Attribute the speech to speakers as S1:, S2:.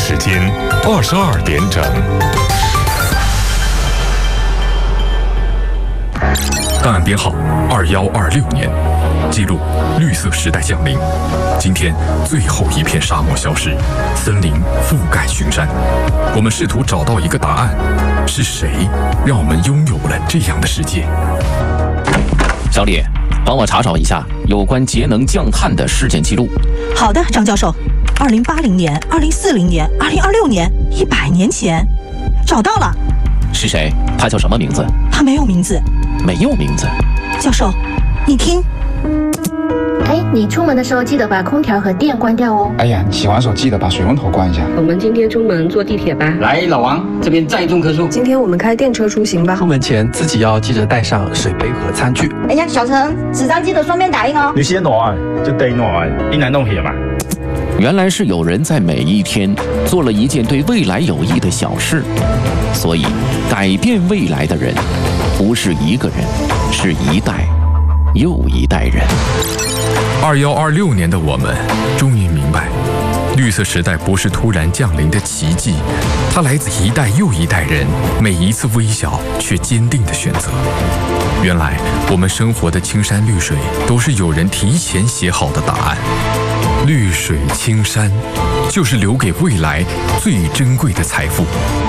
S1: 时间22点整。档案编号2126年，记录绿色时代降临。今天最后一片沙漠消失，森林覆盖群山。我们试图找到一个答案：是谁让我们拥有了这样的世界？
S2: 小李，帮我查找一下有关节能降碳的事件记录。
S3: 好的，张教授。2080年、2040年、2026年，100年前，找到了。
S2: 是谁？他叫什么名字？
S3: 他没有名字。
S2: 没有名字。
S3: 教授，你听。
S4: 哎，你出门的时候记得把空调和电关掉哦。
S5: 哎呀，你洗完手记得把水龙头关一下。
S6: 我们今天出门坐地铁吧。
S7: 来，老王，这边再种棵树。
S6: 今天我们开电车出行吧。
S8: 出门前自己要记得带上水杯和餐具。
S9: 哎呀，小陈，纸张记得顺便打印哦。
S10: 你先拿，就得拿，你来弄去嘛。
S2: 原来是有人在每一天做了一件对未来有益的小事，所以改变未来的人不是一个人，是一代又一代人。
S1: 2126年的我们终于明白，绿色时代不是突然降临的奇迹，它来自一代又一代人每一次微小却坚定的选择。原来我们生活的青山绿水都是有人提前写好的答案。绿水青山就是留给未来最珍贵的财富。